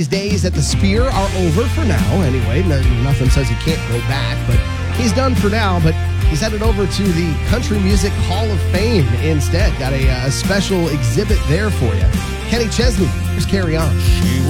His days at the Spear are over for now, anyway. Nothing says he can't go back, but he's done for now. But he's headed over to the Country Music Hall of Fame instead. Got a special exhibit there for you. Kenny Chesney, here's Carry On. She